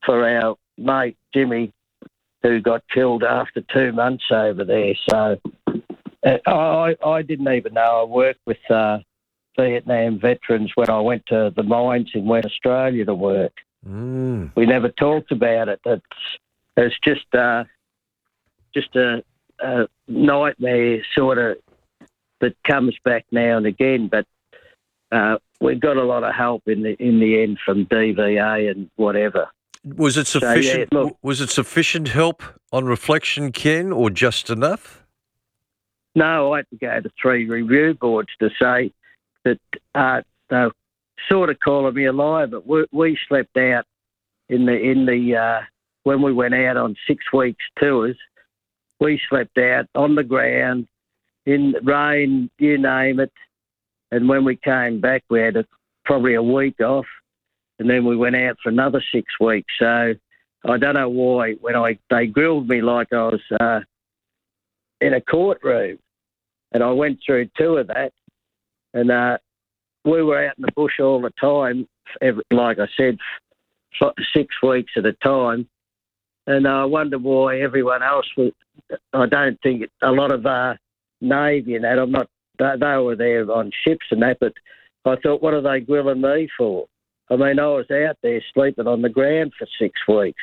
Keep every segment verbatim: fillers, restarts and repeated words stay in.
for our mate Jimmy, who got killed after two months over there. So uh, I, I didn't even know I worked with uh, Vietnam veterans when I went to the mines in West Australia to work. Mm. We never talked about it. It's, it's just uh, just a, a nightmare sort of that comes back now and again. But uh, we got a lot of help in the in the end from D V A and whatever. Was it sufficient? So, yeah, look, was it sufficient help on reflection, Ken, or just enough? No, I had to go to three review boards to say that uh, they're sort of calling me a liar, but we, we slept out in the in the uh, when we went out on six weeks tours. We slept out on the ground in the rain, you name it. And when we came back, we had a, probably a week off, and then we went out for another six weeks. So I don't know why when I they grilled me like I was uh, in a courtroom, and I went through two of that, and uh, we were out in the bush all the time, every, like I said, f- six weeks at a time. And I wonder why everyone else was. I don't think a lot of uh, Navy and that. I'm not. They, they were there on ships and that, but I thought, what are they grilling me for? I mean, I was out there sleeping on the ground for six weeks.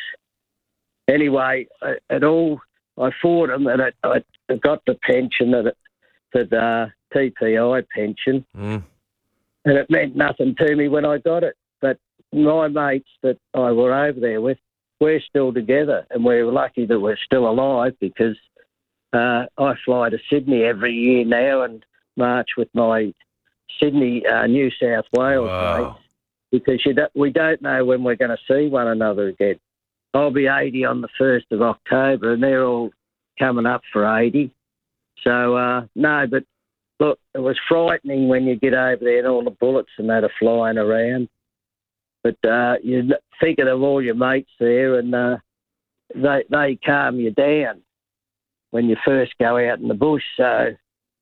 Anyway, it all I fought them, and it, I got the pension that that uh, T P I pension, mm. and it meant nothing to me when I got it. But my mates that I were over there with, we're still together, and we're lucky that we're still alive because uh, I fly to Sydney every year now and march with my Sydney, uh, New South Wales Wow. mates because you don't, we don't know when we're going to see one another again. I'll be eighty on the first of October, and they're all coming up for eighty. So, uh, no, but look, it was frightening when you get over there and all the bullets and that are flying around. But uh, you're thinking of all your mates there, and uh, they they calm you down when you first go out in the bush. So,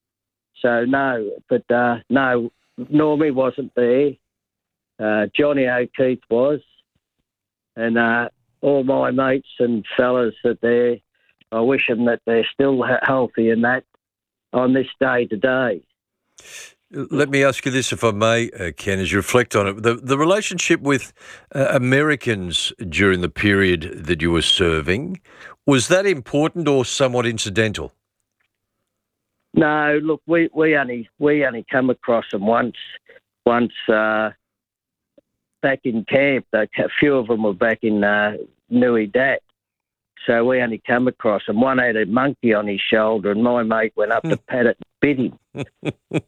so no, but uh, no, Normie wasn't there. Uh, Johnny O'Keefe was, and uh, all my mates and fellas that there, I wish them that they're still healthy and that on this day today. Let me ask you this, if I may, uh, Ken, as you reflect on it. The, the relationship with uh, Americans during the period that you were serving, was that important or somewhat incidental? No, look, we, we only we only come across them once, once uh, back in camp. A few of them were back in uh, Nui Dat. So we only come across them. One had a monkey on his shoulder, and my mate went up to pat it and bit him.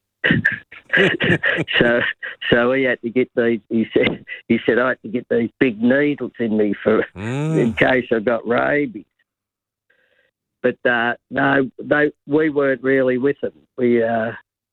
so, so he had to get these. He said, "He said I had to get these big needles in me for Mm. in case I got rabies." But uh, no, they we weren't really with them. We uh,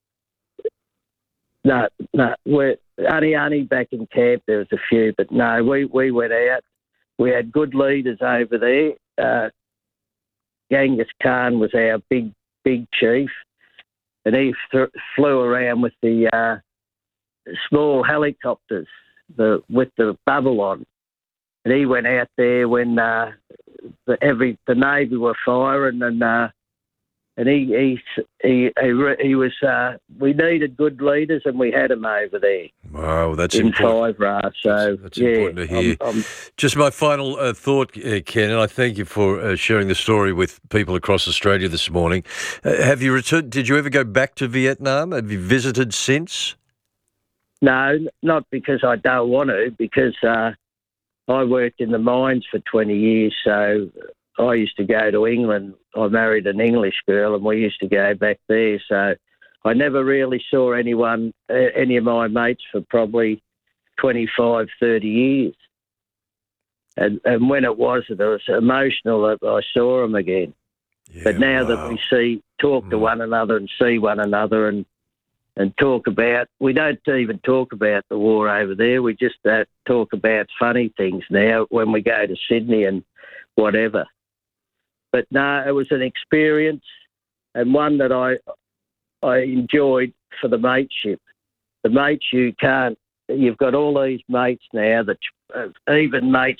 no, no, we're only only back in camp. There was a few, but no, we we went out. We had good leaders over there. Uh, Genghis Khan was our big big chief. And he th- flew around with the uh, small helicopters, the with the bubble on. And he went out there when uh, the every the Navy were firing, and uh, and he he he he, he was. Uh, we needed good leaders, and we had them over there. Wow, that's in important. Five Ra. So that's, that's yeah, important to hear. I'm, I'm, Just my final uh, thought, uh, Ken, and I thank you for uh, sharing the story with people across Australia this morning. Uh, have you returned? Did you ever go back to Vietnam? Have you visited since? no, not because I don't want to, because uh, I worked in the mines for twenty years, so I used to go to England. I married an English girl, and we used to go back there. So I never really saw anyone, uh, any of my mates, for probably twenty-five, thirty years. And, and when it was, it was emotional that I saw them again. Yeah, but now wow. that we see, talk to Mm. one another and see one another and and talk about, we don't even talk about the war over there. We just uh, talk about funny things now when we go to Sydney and whatever. But no, it was an experience, and one that I I enjoyed for the mateship. The mates you can't, you've got all these mates now that, uh, even mates that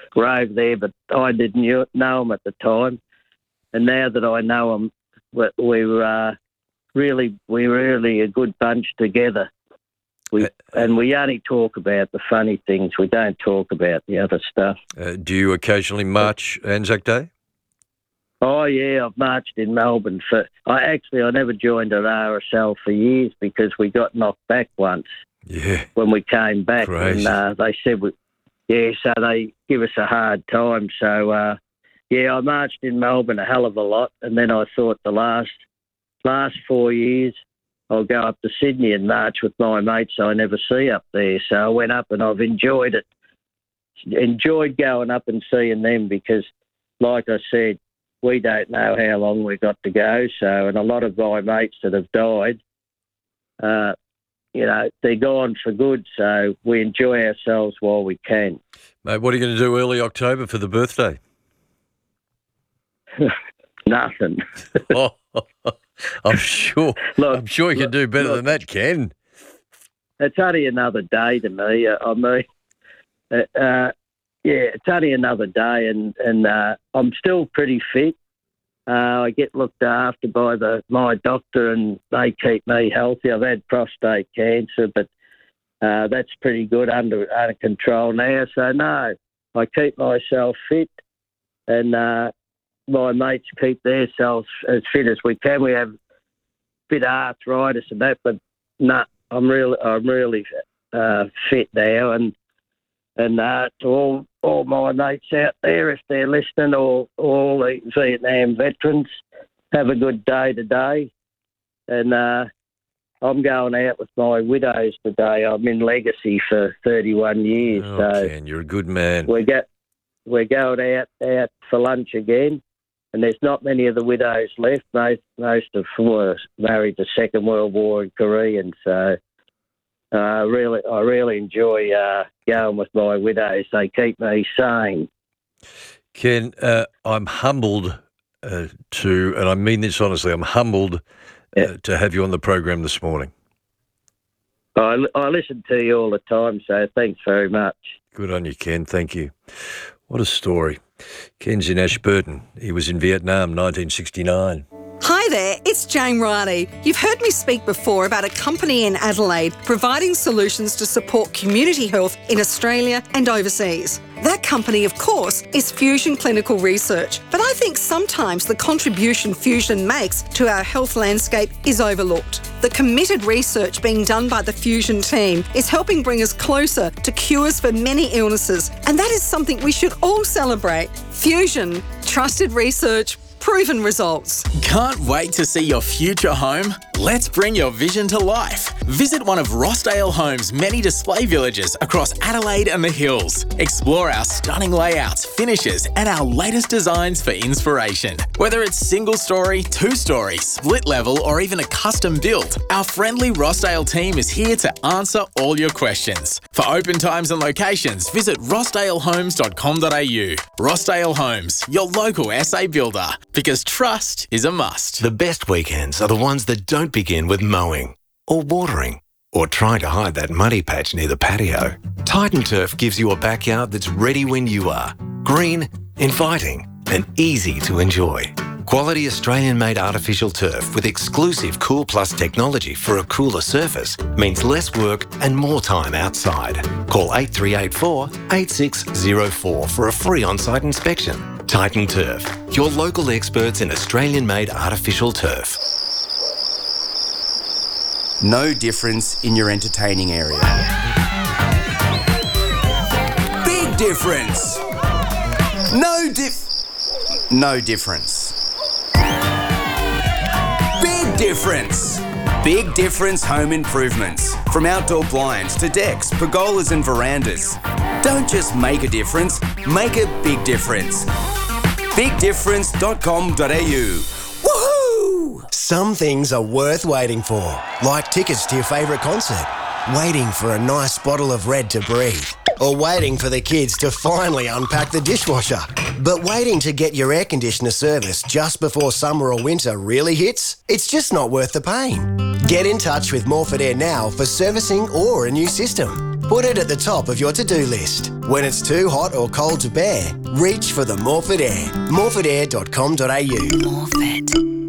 were over there, but I didn't knew, know them at the time. And now that I know them, we, we were uh, really, we were really a good bunch together. We, and we only talk about the funny things. We don't talk about the other stuff. Uh, do you occasionally march Anzac Day? Oh, yeah, I've marched in Melbourne. For I Actually, I never joined an R S L for years because we got knocked back once. Yeah. When we came back. Crazy. And uh, they said, we, yeah, so they give us a hard time. So, uh, yeah, I marched in Melbourne a hell of a lot. And then I thought the last last four years, I'll go up to Sydney and march with my mates I never see up there. So I went up and I've enjoyed it. Enjoyed going up and seeing them because, like I said, we don't know how long we've got to go. So, and a lot of my mates that have died, uh, you know, they're gone for good. So we enjoy ourselves while we can. Mate, what are you going to do early October for the birthday? Nothing. oh, I'm sure. Look, I'm sure you can do better look, than that, Ken. It's only another day to me. I mean, uh, uh, yeah, it's only another day, and and uh, I'm still pretty fit. Uh, I get looked after by the my doctor, and they keep me healthy. I've had prostate cancer, but uh, that's pretty good under under control now. So no, I keep myself fit, and uh, my mates keep themselves as fit as we can. We have a bit of arthritis and that, but no, I'm really I'm really uh, fit now, and and uh, to all. all my mates out there, if they're listening, or all the Vietnam veterans, have a good day today. And uh, I'm going out with my widows today. I'm in Legacy for thirty-one years. Oh, so Ken, you're a good man. we get, we're going out, out for lunch again, and there's not many of the widows left. Most, most of them were married to Second World War and Korean, so... Uh, really, I really enjoy uh, going with my widows. They keep me sane. Ken, uh, I'm humbled uh, to, and I mean this honestly, I'm humbled uh, yeah. to have you on the program this morning. I, I listen to you all the time, so thanks very much. Good on you, Ken. Thank you. What a story. Ken's in Ashburton. He was in Vietnam, nineteen sixty-nine. Hi there, it's Jane Riley. You've heard me speak before about a company in Adelaide providing solutions to support community health in Australia and overseas. That company, of course, is Fusion Clinical Research, but I think sometimes the contribution Fusion makes to our health landscape is overlooked. The committed research being done by the Fusion team is helping bring us closer to cures for many illnesses, and that is something we should all celebrate. Fusion, trusted research, proven results. Can't wait to see your future home? Let's bring your vision to life. Visit one of Rossdale Homes' many display villages across Adelaide and the Hills. Explore our stunning layouts, finishes, and our latest designs for inspiration. Whether it's single story, two story, split level, or even a custom build, our friendly Rossdale team is here to answer all your questions. For open times and locations, visit rossdale homes dot com dot a u. Rossdale Homes, your local S A builder. Because trust is a must. The best weekends are the ones that don't begin with mowing or watering or trying to hide that muddy patch near the patio. Titan Turf gives you a backyard that's ready when you are. Green, inviting, and easy to enjoy. Quality Australian-made artificial turf with exclusive Cool Plus technology for a cooler surface means less work and more time outside. Call eight three eight four, eight six zero four for a free on-site inspection. Titan Turf, your local experts in Australian-made artificial turf. No difference in your entertaining area. Big difference. No dif... No difference. Big difference. Big Difference Home Improvements. From outdoor blinds to decks, pergolas and verandas. Don't just make a difference, make a big difference. big difference dot com dot a u. Woohoo! Some things are worth waiting for, like tickets to your favourite concert, waiting for a nice bottle of Red to breathe, or waiting for the kids to finally unpack the dishwasher. But waiting to get your air conditioner serviced just before summer or winter really hits? It's just not worth the pain. Get in touch with Morford Air now for servicing or a new system. Put it at the top of your to-do list. When it's too hot or cold to bear, reach for the Morford Air. morford air dot com dot a u. Morford.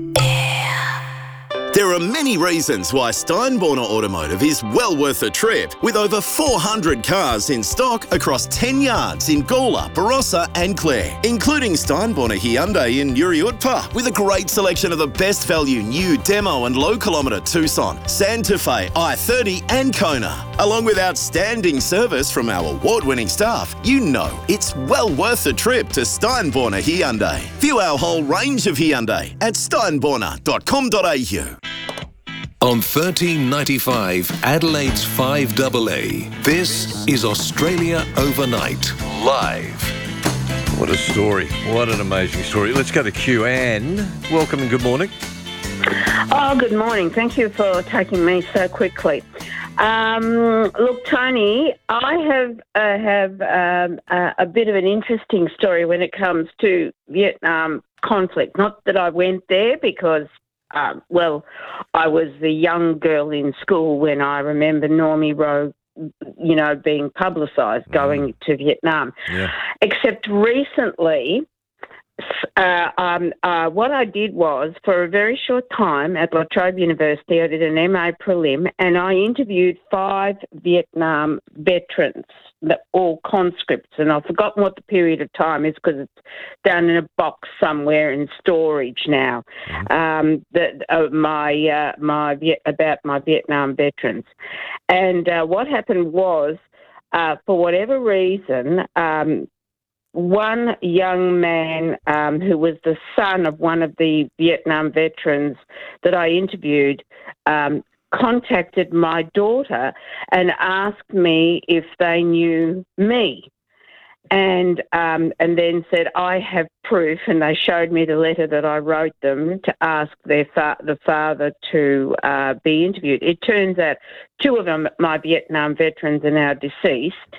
There are many reasons why Steinborner Automotive is well worth a trip, with over four hundred cars in stock across ten yards in Gawler, Barossa and Clare, including Steinborner Hyundai in Uriutpa, with a great selection of the best value new demo and low kilometre Tucson, Santa Fe, I thirty and Kona. Along with outstanding service from our award-winning staff, you know it's well worth the trip to Steinborner Hyundai. View our whole range of Hyundai at steinborner dot com dot a u. On thirteen ninety-five, Adelaide's five A A, this is Australia Overnight, live. What a story. What an amazing story. Let's go to Q. Anne, welcome and good morning. Oh, good morning. Thank you for taking me so quickly. Um, look, Tony, I have uh, have um, a, a bit of an interesting story when it comes to Vietnam conflict. Not that I went there because Uh, well, I was the young girl in school when I remember Normie Rowe, you know, being publicised going mm. to Vietnam. Yeah. Except recently, uh, um, uh, what I did was, for a very short time at La Trobe University, I did an M A prelim and I interviewed five Vietnam veterans, all conscripts, and I've forgotten what the period of time is because it's down in a box somewhere in storage now. Mm-hmm. Um, the, uh, my uh, my about my Vietnam veterans, and uh, what happened was, uh, for whatever reason, um, one young man um, who was the son of one of the Vietnam veterans that I interviewed Um, contacted my daughter and asked me if they knew me, and um, and then said, I have proof, and they showed me the letter that I wrote them to ask their fa- the father to uh, be interviewed. It turns out two of them, my Vietnam veterans, are now deceased,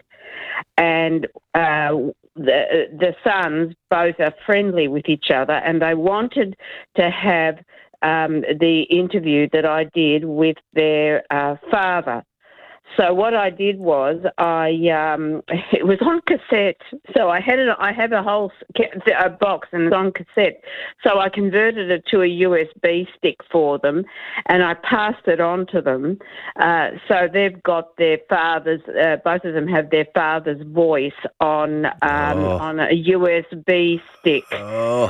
and uh, the the sons both are friendly with each other, and they wanted to have Um, the interview that I did with their uh, father. So what I did was I um, it was on cassette. So I had it. I have a whole a box and it's on cassette. So I converted it to a U S B stick for them, and I passed it on to them. Uh, so they've got their father's. Uh, both of them have their father's voice on um, oh. on a U S B stick. Oh.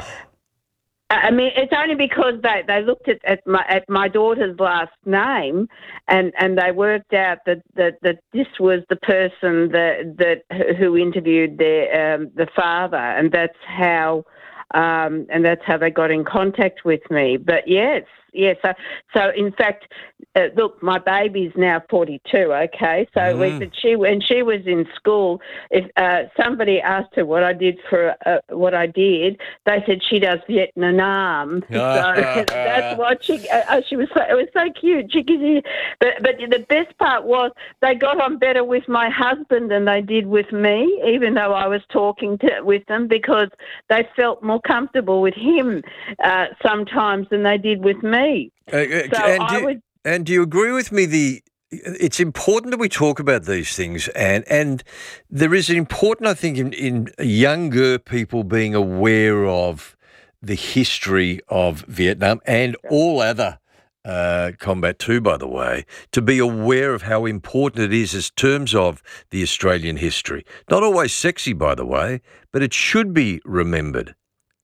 I mean, it's only because they, they looked at, at my at my daughter's last name, and, and they worked out that, that, that this was the person that that who interviewed their um, the father, and that's how um, and that's how they got in contact with me. But yes, yes. So, so in fact, uh, look, my baby's now forty-two. Okay, so mm. we, she when she was in school, if uh, somebody asked her what I did for uh, what I did, they said she does Vietnam. So that's what she. Uh, she was. So, it was so cute. She could, but but the best part was they got on better with my husband than they did with me, even though I was talking to with them, because they felt more comfortable with him uh, sometimes than they did with me. Uh, uh, so and, I do, would. and do you agree with me? The it's important that we talk about these things, and and there is an important, I think, in, in younger people being aware of the history of Vietnam and all other uh, combat too, by the way, to be aware of how important it is as terms of the Australian history. Not always sexy, by the way, but it should be remembered.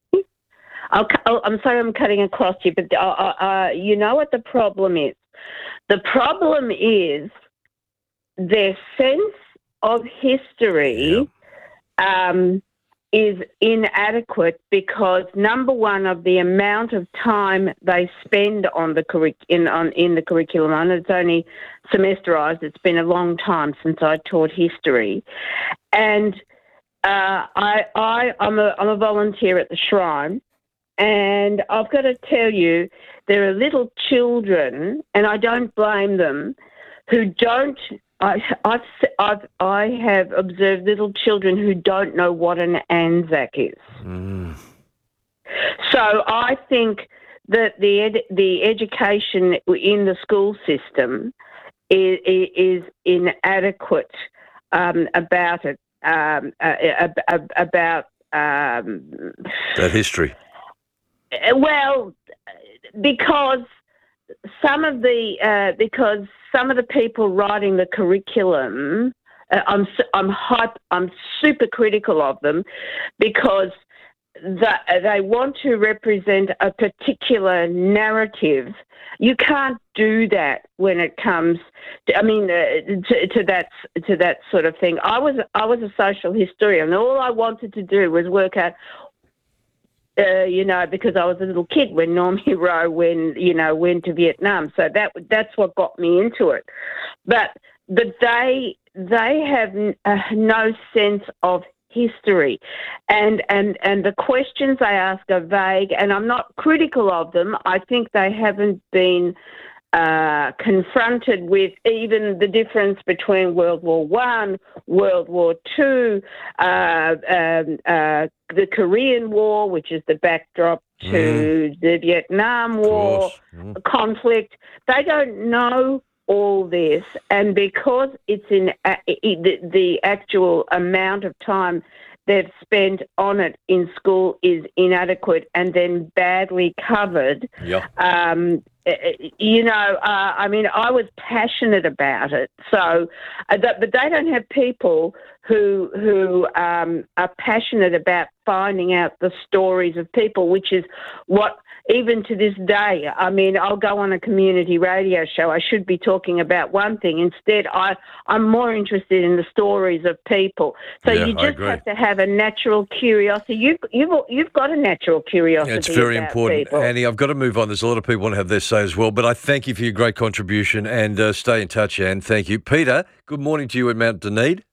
I'll, I'm sorry I'm cutting across you, but uh, uh, you know what the problem is? The problem is their sense of history yeah. um, is inadequate because, number one, of the amount of time they spend on the curric- in, on, in the curriculum, and it's only semesterised. It's been a long time since I taught history. And uh, I, I, I'm, a, I'm a volunteer at the Shrine. And I've got to tell you, there are little children, and I don't blame them, who don't. I, I've, I've, I have observed little children who don't know what an Anzac is. Mm. So I think that the ed, the education in the school system is, is inadequate um, about it, um, uh, uh, about um, that history. Well, because some of the uh, because some of the people writing the curriculum, uh, I'm I'm hype, I'm super critical of them because the, they want to represent a particular narrative. You can't do that when it comes to, I mean, uh, to, to that to that sort of thing. I was I was a social historian, and all I wanted to do was work out. Uh, you know, because I was a little kid when Norm Hero when you know went to Vietnam, so that that's what got me into it. But but they they have uh, no sense of history, and and and the questions they ask are vague. And I'm not critical of them. I think they haven't been uh, confronted with even the difference between World War One, World War Two, uh, um, uh, the Korean War, which is the backdrop to mm. the Vietnam War mm. conflict. They don't know all this, and because it's in uh, the, the actual amount of time they've spent on it in school is inadequate and then badly covered. Yeah. Um, you know, uh, I mean, I was passionate about it. So, uh, but they don't have people who who um, are passionate about finding out the stories of people, which is what, even to this day, I mean, I'll go on a community radio show. I should be talking about one thing. Instead, I, I'm more interested in the stories of people. So yeah, you just have to have a natural curiosity. You've, you've, you've got a natural curiosity. Yeah, it's very about important. people. Annie, I've got to move on. There's a lot of people want to have their say as well, but I thank you for your great contribution and uh, stay in touch, Anne. Thank you. Peter, good morning to you at Mount Dunedin.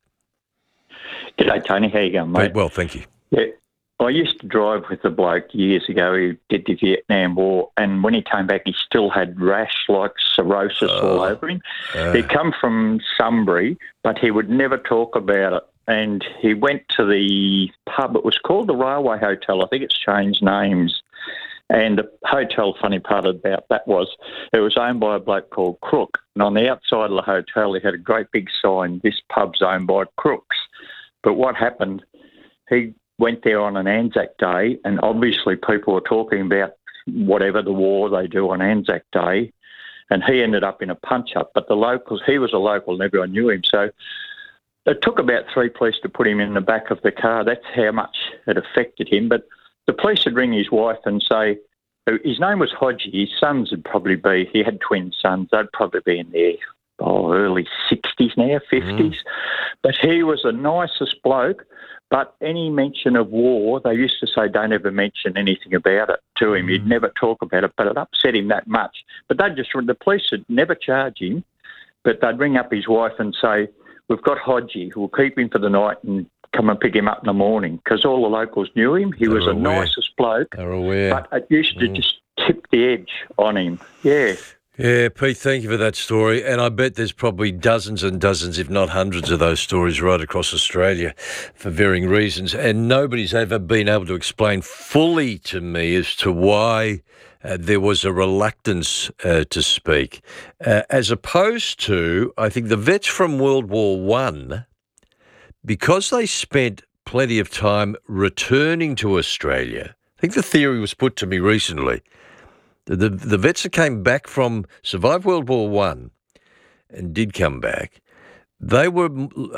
G'day, Tony. How you going, mate? Well, thank you. Yeah. I used to drive with a bloke years ago who did the Vietnam War, and when he came back, he still had rash like cirrhosis uh, all over him. Uh, He'd come from Sunbury, but he would never talk about it. And he went to the pub. It was called the Railway Hotel. I think it's changed names. And the hotel, funny part about that was it was owned by a bloke called Crook. And on the outside of the hotel, he had a great big sign, "This pub's owned by Crooks." But what happened, he went there on an Anzac Day, and obviously people were talking about whatever the war they do on Anzac Day, and he ended up in a punch-up. But the locals, he was a local and everyone knew him, so it took about three police to put him in the back of the car. That's how much it affected him. But the police would ring his wife and say, his name was Hodgie, his sons would probably be, he had twin sons, they'd probably be in their oh, early sixties now, fifties. Mm. But he was the nicest bloke. But any mention of war, they used to say, don't ever mention anything about it to him. Mm. He'd never talk about it, but it upset him that much. But they'd just, the police would never charge him, but they'd ring up his wife and say, we've got Hodgie, we'll keep him for the night and come and pick him up in the morning, because all the locals knew him. He They're was the aware. nicest bloke. They're aware. But it used to mm. just tip the edge on him. Yeah. Yeah, Pete, thank you for that story. And I bet there's probably dozens and dozens, if not hundreds of those stories right across Australia for varying reasons. And nobody's ever been able to explain fully to me as to why uh, there was a reluctance uh, to speak. Uh, as opposed to, I think the vets from World War One, because they spent plenty of time returning to Australia, I think the theory was put to me recently, The the vets that came back from, survived World War One and did come back, they were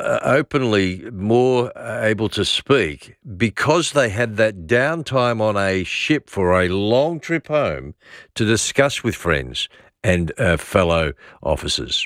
openly more able to speak because they had that downtime on a ship for a long trip home to discuss with friends and uh, fellow officers.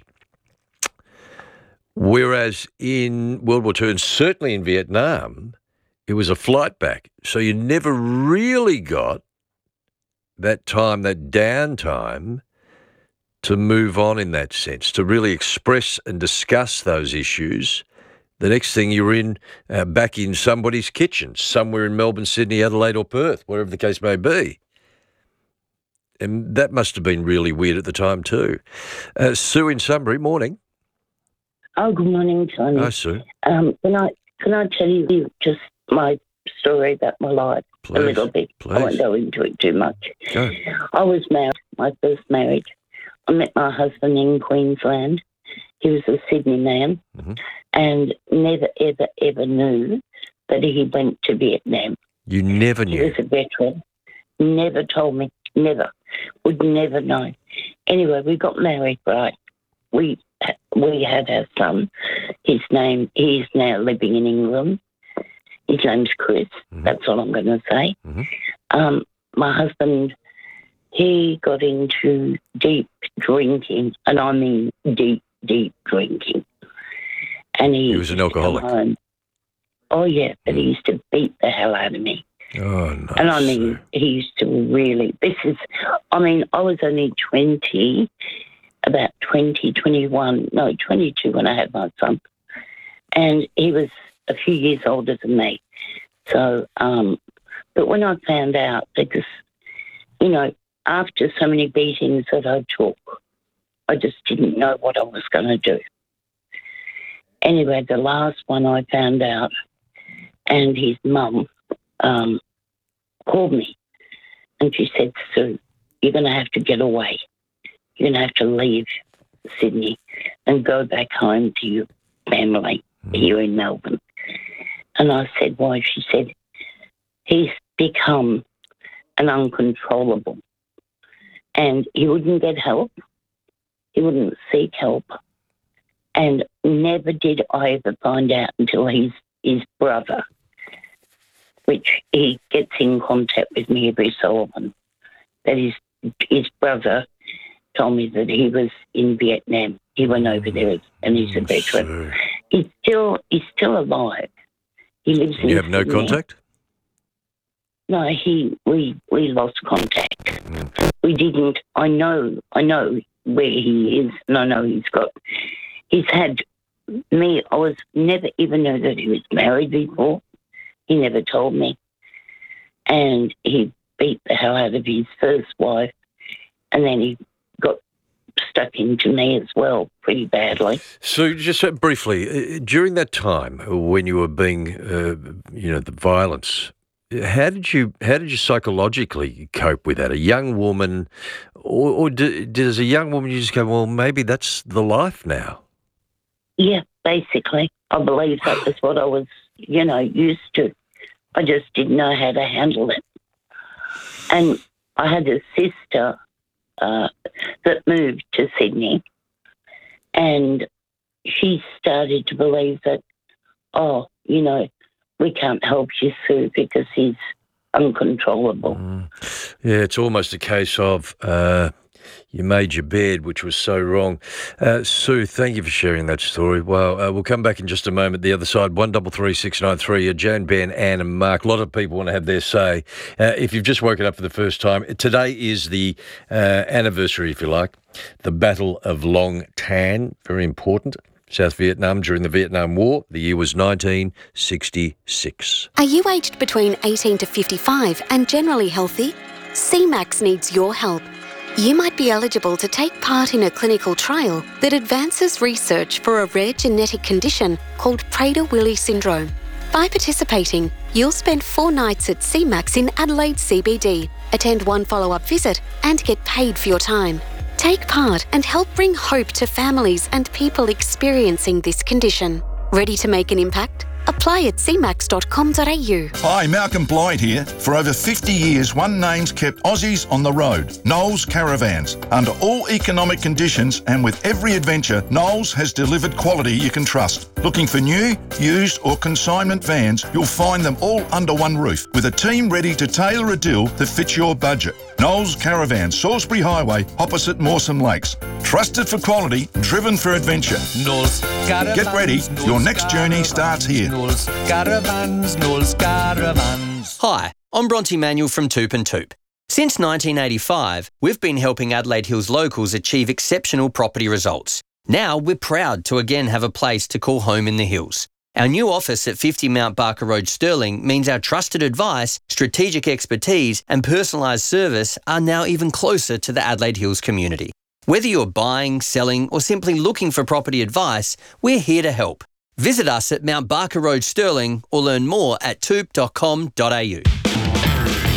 Whereas in World War Two, and certainly in Vietnam, it was a flight back. So you never really got that time, that downtime, to move on in that sense, to really express and discuss those issues. The next thing you're in, uh, back in somebody's kitchen, somewhere in Melbourne, Sydney, Adelaide or Perth, wherever the case may be. And that must have been really weird at the time too. Uh, Sue in Sunbury, morning. Oh, good morning, Tony. Hi, Sue. Um, can I, can I tell you just my story about my life? Please, a little bit. please. I won't go into it too much. Go. I was married, my first marriage. I met my husband in Queensland, he was a Sydney man, mm-hmm. and never, ever, ever knew that he went to Vietnam. You never knew? He was a veteran. Never told me. Never. Would never know. Anyway, we got married, right? We we had our son. His name, he's now living in England. His name's Chris. Mm-hmm. That's all I'm going to say. Mm-hmm. Um, my husband, he got into deep drinking, and I mean deep, deep drinking. And he, he was an alcoholic. Home. Oh, yeah, but he used to beat the hell out of me. Oh, no. And I mean, he used to really, this is, I mean, I was only twenty, about twenty, twenty-one, no, twenty-two when I had my son. And he was a few years older than me. So, um, but when I found out, because, you know, after so many beatings that I took, I just didn't know what I was going to do. Anyway, the last one I found out, and his mum um, called me, and she said, Sue, you're going to have to get away. You're going to have to leave Sydney and go back home to your family here in Melbourne. And I said, why? She said, he's become an uncontrollable. And he wouldn't get help. He wouldn't seek help. And never did I ever find out until his, his brother, which he gets in contact with me every so often, that his, his brother told me that he was in Vietnam. He went over there and he's a veteran. He's still, he's still alive. He lives in You have no Sydney. contact? No, he we we lost contact. Mm. We didn't. I know. I know where he is, and I know he's got. He's had me. I was never even know that he was married before. He never told me, and he beat the hell out of his first wife, and then he got stuck into me as well, pretty badly. So, just uh, briefly, uh, during that time when you were being, uh, you know, the violence. How did you how did you psychologically cope with that? A young woman, or, or do, does a young woman you just go, well, maybe that's the life now? Yeah, basically. I believe that was what I was, you know, used to. I just didn't know how to handle it. And I had a sister uh, that moved to Sydney, and she started to believe that, oh, you know, we can't help you, Sue, because he's uncontrollable. Mm. Yeah, it's almost a case of uh, you made your bed, which was so wrong. Uh, Sue, thank you for sharing that story. Well, uh, we'll come back in just a moment. The other side, one double three six nine three. Uh, Joan, Ben, Anne and Mark. A lot of people want to have their say. Uh, if you've just woken up for the first time, today is the uh, anniversary, if you like, the Battle of Long Tan. Very important. South Vietnam during the Vietnam War. The year was nineteen sixty-six. Are you aged between eighteen to fifty-five and generally healthy? C MAX needs your help. You might be eligible to take part in a clinical trial that advances research for a rare genetic condition called Prader-Willi syndrome. By participating, you'll spend four nights at C MAX in Adelaide C B D, attend one follow-up visit and get paid for your time. Take part and help bring hope to families and people experiencing this condition. Ready to make an impact? Apply at c max dot com dot a u. Hi, Malcolm Blyde here. For over fifty years, one name's kept Aussies on the road, Knowles Caravans. Under all economic conditions and with every adventure, Knowles has delivered quality you can trust. Looking for new, used or consignment vans, you'll find them all under one roof with a team ready to tailor a deal that fits your budget. Knowles Caravans, Salisbury Highway, opposite Mawson Lakes. Trusted for quality, driven for adventure. Knowles Caravans. Get ready, your next journey starts here. Knowles Caravans, Knowles Caravans. Hi, I'm Bronte Manuel from Toop and Toop. Since nineteen eighty-five, we've been helping Adelaide Hills locals achieve exceptional property results. Now we're proud to again have a place to call home in the hills. Our new office at fifty Mount Barker Road, Stirling, means our trusted advice, strategic expertise and personalised service are now even closer to the Adelaide Hills community. Whether you're buying, selling or simply looking for property advice, we're here to help. Visit us at Mount Barker Road, Stirling or learn more at toop dot com dot a u.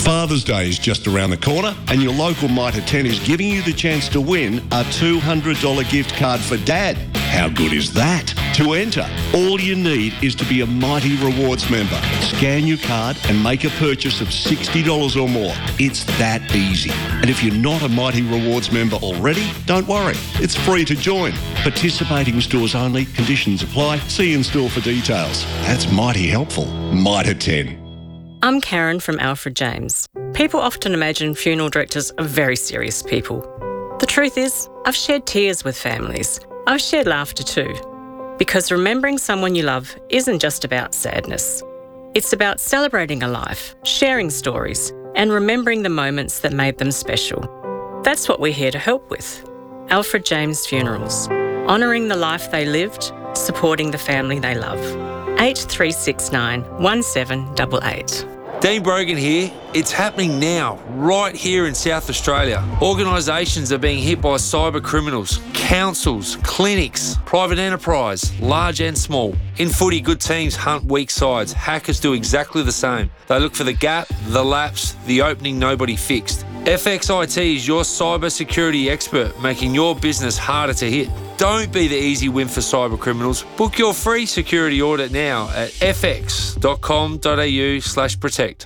Father's Day is just around the corner and your local Mitre ten is giving you the chance to win a two hundred dollars gift card for Dad. How good is that? To enter, all you need is to be a Mighty Rewards member. Scan your card and make a purchase of sixty dollars or more. It's that easy. And if you're not a Mighty Rewards member already, don't worry. It's free to join. Participating stores only. Conditions apply. See in store for details. That's mighty helpful. Mitre ten. I'm Karen from Alfred James. People often imagine funeral directors are very serious people. The truth is, I've shared tears with families. I've shared laughter too. Because remembering someone you love isn't just about sadness. It's about celebrating a life, sharing stories, and remembering the moments that made them special. That's what we're here to help with. Alfred James Funerals. Honouring the life they lived, supporting the family they love. eight three six nine, one seven eight eight. Dean Brogan here. It's happening now, right here in South Australia. Organisations are being hit by cyber criminals, councils, clinics, private enterprise, large and small. In footy, good teams hunt weak sides. Hackers do exactly the same. They look for the gap, the lapse, the opening nobody fixed. F X I T is your cyber security expert, making your business harder to hit. Don't be the easy win for cyber criminals. Book your free security audit now at f x dot com dot a u slash protect.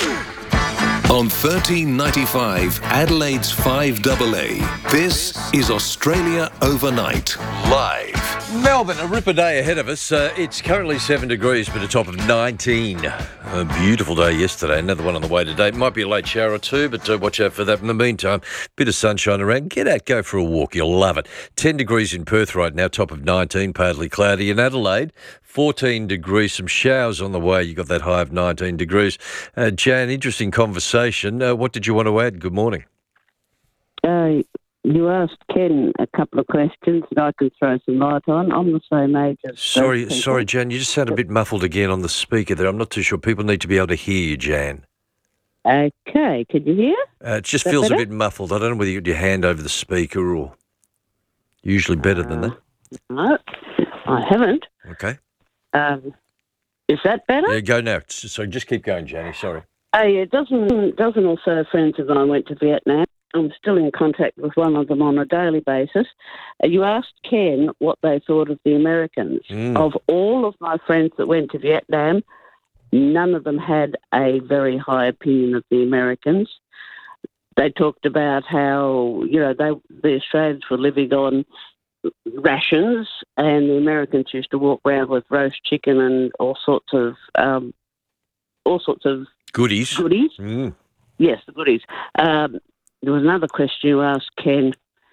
On thirteen ninety-five, Adelaide's five A A, this is Australia Overnight, live. Melbourne, a ripper day ahead of us. Uh, it's currently seven degrees, but a top of nineteen. A beautiful day yesterday. Another one on the way today. Might be a late shower or two, but uh, watch out for that. In the meantime, bit of sunshine around. Get out, go for a walk. You'll love it. ten degrees in Perth right now, top of nineteen, partly cloudy. In Adelaide, fourteen degrees, some showers on the way. You got that high of nineteen degrees. Uh, Jan, interesting conversation. Uh, what did you want to add? Good morning. Uh, you asked Ken a couple of questions that I can throw some light on. I'm the same age as Sorry, those people. sorry, Jan. You just sound a bit muffled again on the speaker there. I'm not too sure. People need to be able to hear you, Jan. Okay, can you hear? Uh, it just Is that feels better? a bit muffled. I don't know whether you got your hand over the speaker or usually better than that. No, I haven't. Okay. Um, is that better? Yeah, go now. So just keep going, Janie. Sorry. Hey, it doesn't doesn't also friends of mine went to Vietnam. I'm still in contact with one of them on a daily basis. Uh, you asked Ken what they thought of the Americans. Mm. Of all of my friends that went to Vietnam, none of them had a very high opinion of the Americans. They talked about how, you know, they the Australians were living on rations and the Americans used to walk around with roast chicken and all sorts of um, all sorts of Goodies. Goodies. Mm. Yes, the goodies. Um, there was another question you asked, Ken.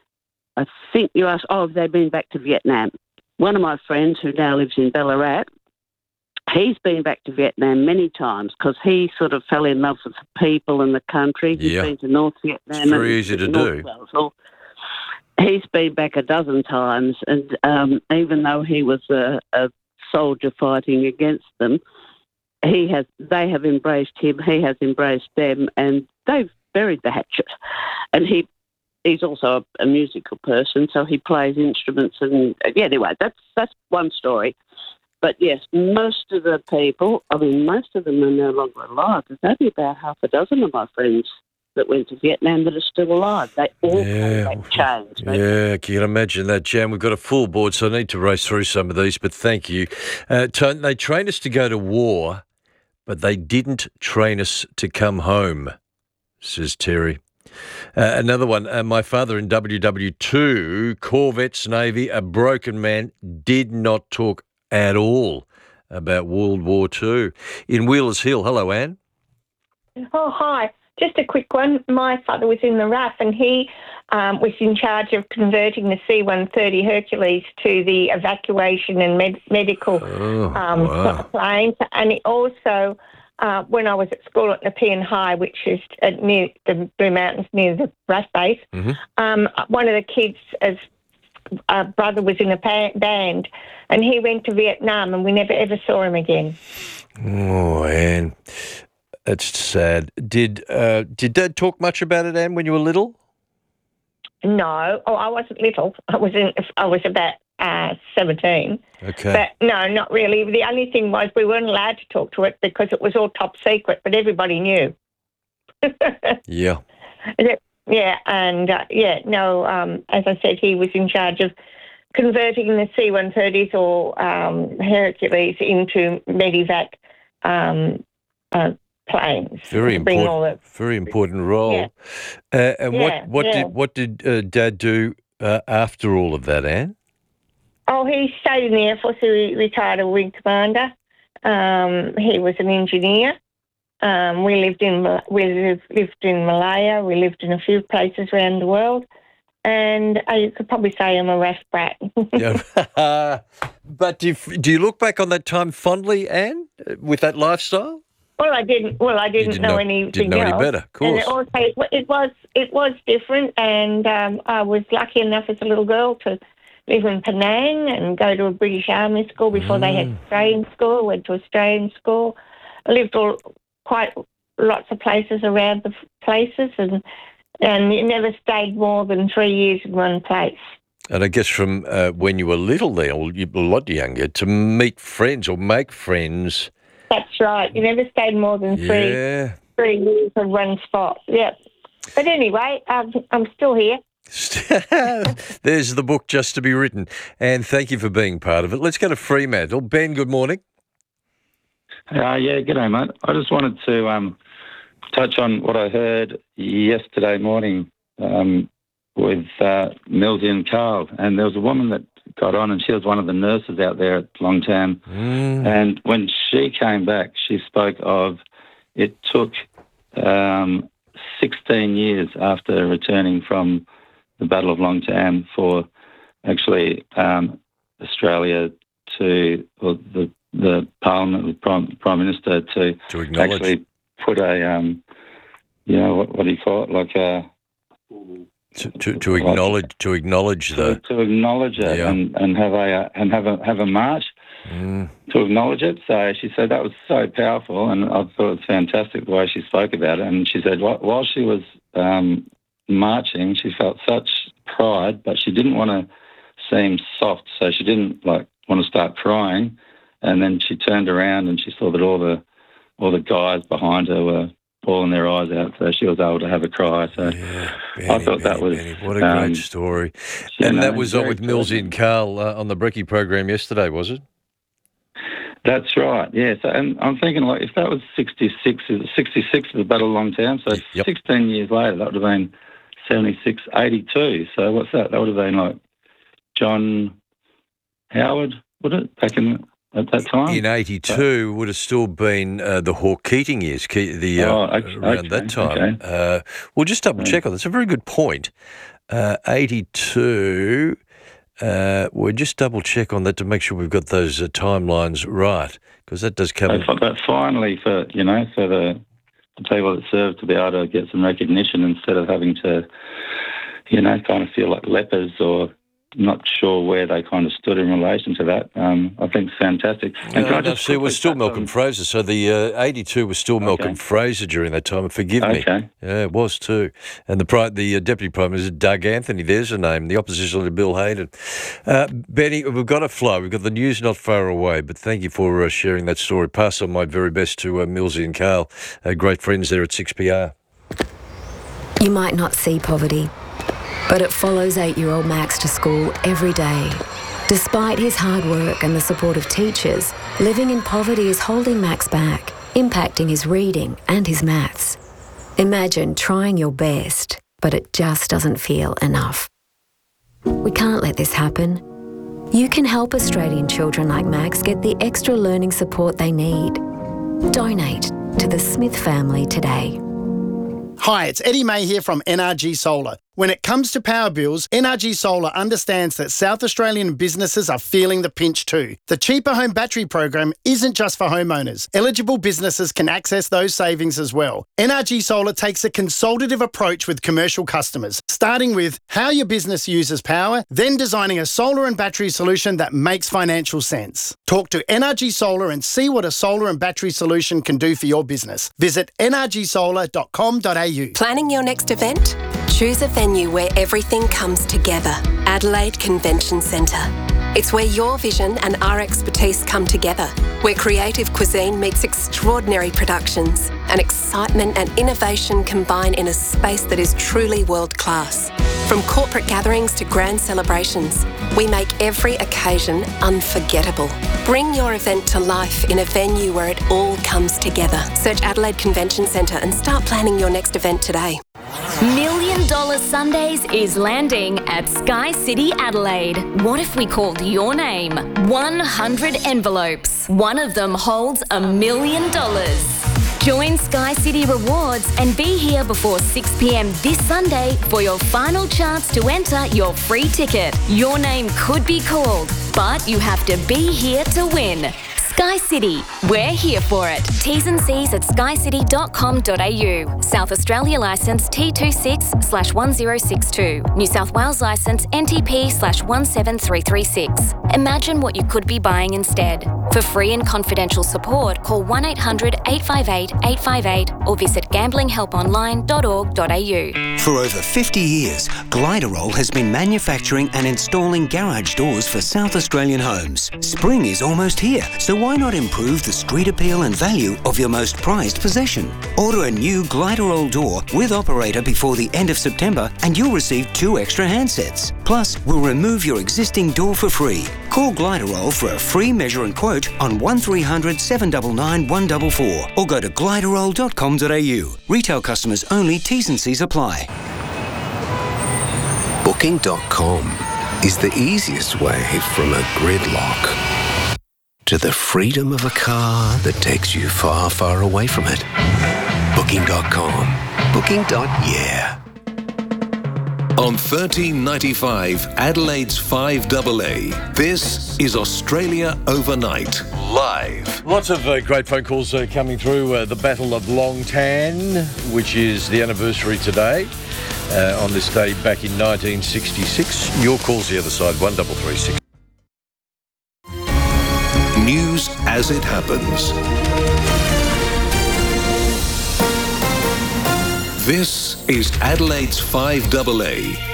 I think you asked, oh, have they been back to Vietnam? One of my friends who now lives in Ballarat, he's been back to Vietnam many times because he sort of fell in love with the people and the country. He's Yeah. been to North Vietnam. It's very and easy to North do. Wales. So he's been back a dozen times, and um, even though he was a, a soldier fighting against them, he has. They have embraced him. He has embraced them, and they've buried the hatchet. And he, he's also a, a musical person, so he plays instruments. And yeah, anyway, that's that's one story. But yes, most of the people, I mean, most of them are no longer alive. There's only about half a dozen of my friends that went to Vietnam that are still alive. They all Yeah. came back changed. They- Yeah, can you imagine that, Jan? We've got a full board, so I need to race through some of these, but thank you. Uh, Tone, they trained us to go to war, but they didn't train us to come home, says Terry. Uh, another one, uh, my father in W W two, Corvettes Navy, a broken man, did not talk at all about World War Two. In Wheelers Hill, hello, Anne. Oh, hi. Just a quick one. My father was in the R A F and he um, was in charge of converting the C one thirty Hercules to the evacuation and med- medical Oh, um, wow. planes. And he also, uh, when I was at school at Nepean High, which is at near the Blue Mountains near the R A F base, Mm-hmm. um, one of the kids' as uh, brother was in a pa- band and he went to Vietnam and we never ever saw him again. Oh, Anne, that's sad. Did uh, did Dad talk much about it, Anne, when you were little? No, oh, I wasn't little. I was in. I was about uh, seventeen. Okay. But no, not really. The only thing was we weren't allowed to talk to it because it was all top secret, but everybody knew. Yeah. Yeah, yeah, and uh, yeah, no, um, as I said, he was in charge of converting the C one thirties or um, Hercules into Medivac um, uh, planes. Very to bring important. all the- Very important role. Yeah. Uh, and Yeah, what what yeah. did what did uh, Dad do uh, after all of that, Anne? Oh, he stayed in the Air Force. He re- retired a wing commander. Um, he was an engineer. Um, we lived in Mal- we lived, lived in Malaya. We lived in a few places around the world, and uh, you could probably say I'm a rough brat. Yeah. But do you, do you look back on that time fondly, Anne, uh, with that lifestyle? Well, I didn't. Well, I didn't, didn't know, know- anything didn't know any else. better, of And it, course. also, it, wa- it was it was different, and um, I was lucky enough as a little girl to live in Penang and go to a British Army school before they had Australian school. Went to Australian school. I lived all quite lots of places around the f- places, and and you never stayed more than three years in one place. And I guess from uh, when you were little there, or you were a lot younger, to meet friends or make friends. That's right. You never stayed more than three Yeah. three years in one spot. Yep. But anyway, um, I'm still here. There's the book just to be written. And thank you for being part of it. Let's go to Fremantle. Ben, good morning. Uh, yeah, g'day, mate. I just wanted to um, touch on what I heard yesterday morning um, with uh, Millsy and Carl. And there was a woman that got on, and she was one of the nurses out there at Longtown. Mm. And when she came back, she spoke of it took um, sixteen years after returning from the Battle of Longtown for actually um, Australia to, or the the Parliament, the Prime, Prime Minister to, to acknowledge. actually put a, um, you know, what, what do you call it, like a... To, to, to acknowledge to acknowledge the... To, to acknowledge it Yeah. and, and have a and have a have a march Mm. to acknowledge it. So she said that was so powerful, and I thought it was fantastic the way she spoke about it. And she said wh- while she was um, marching, she felt such pride, but she didn't want to seem soft, so she didn't like want to start crying. And then she turned around and she saw that all the all the guys behind her were bawling their eyes out, so she was able to have a cry. So I thought that was What a um, great story. you And know, that was on very with Millsy and Carl uh, on the Brekkie program yesterday, was it? That's right, yes. And I'm thinking, like, if that was sixty-six, sixty-six of the Battle of Longtown, so Yep. sixteen years later, that would have been seventy-six, eighty-two. So what's that? That would have been like John Howard, would it, back in at that time? In eighty-two would have still been uh, the Hawke Keating years, Ke- the uh, Oh, okay, around okay, that time. okay. Uh, we'll just double check on that. It's a very good point. Uh, eighty-two, uh, we'll just double check on that to make sure we've got those uh, timelines right, because that does cover... But, but finally, for, you know, for the, the people that serve to be able to get some recognition instead of having to, you know, kind of feel like lepers or not sure where they kind of stood in relation to that. Um, I think it's fantastic. And No, can I no, just see, it was quickly still touch Malcolm on- Fraser. So the uh, eighty-two was still Malcolm Fraser during that time. Forgive me. Okay. Yeah, it was too. And the pri- the uh, Deputy Prime Minister, Doug Anthony, there's a name, the opposition leader, Bill Hayden. Uh, Benny, we've got to flow. We've got the news not far away, but thank you for uh, sharing that story. Pass on my very best to uh, Millsy and Carl, uh, great friends there at six P R. You might not see poverty, but it follows eight-year-old Max to school every day. Despite his hard work and the support of teachers, living in poverty is holding Max back, impacting his reading and his maths. Imagine trying your best, but it just doesn't feel enough. We can't let this happen. You can help Australian children like Max get the extra learning support they need. Donate to the Smith family today. Hi, it's Eddie May here from N R G Solar. When it comes to power bills, N R G Solar understands that South Australian businesses are feeling the pinch too. The Cheaper Home Battery program isn't just for homeowners. Eligible businesses can access those savings as well. N R G Solar takes a consultative approach with commercial customers, starting with how your business uses power, then designing a solar and battery solution that makes financial sense. Talk to N R G Solar and see what a solar and battery solution can do for your business. Visit n r g solar dot com dot a u. Planning your next event? Choose a venue where everything comes together. Adelaide Convention Centre. It's where your vision and our expertise come together, where creative cuisine meets extraordinary productions and excitement and innovation combine in a space that is truly world-class. From corporate gatherings to grand celebrations, we make every occasion unforgettable. Bring your event to life in a venue where it all comes together. Search Adelaide Convention Centre and start planning your next event today. Million Dollar Sundays is landing at Sky City Adelaide. What if we called your name? one hundred envelopes. One of them holds a million dollars. Join Sky City Rewards and be here before six p.m. this Sunday for your final chance to enter your free ticket. Your name could be called, but you have to be here to win. Sky City, we're here for it. T's and C's at sky city dot com dot a u. South Australia licence T twenty-six slash one zero six two. New South Wales licence N T P slash one seven three three six. Imagine what you could be buying instead. For free and confidential support, call one eight hundred eight five eight eight five eight or visit gambling help online dot org dot a u. For over fifty years, Gliderol has been manufacturing and installing garage doors for South Australian homes. Spring is almost here, so why not improve the street appeal and value of your most prized possession? Order a new Gliderol door with operator before the end of September and you'll receive two extra handsets. Plus, we'll remove your existing door for free. Call Gliderol for a free measure and quote on one three hundred seven nine nine one four four or go to gliderol dot com dot a u. Retail customers only, T's and C's apply. Booking dot com is the easiest way from a gridlock to the freedom of a car that takes you far, far away from it. Booking dot com. Booking. Yeah. On thirteen ninety-five, Adelaide's five A A, this is Australia Overnight, live. Lots of uh, great phone calls uh, coming through. Uh, the Battle of Long Tan, which is the anniversary today. Uh, on this day back in nineteen sixty-six. Your calls the other side, one double three six. News as it happens. This is Adelaide's five A A.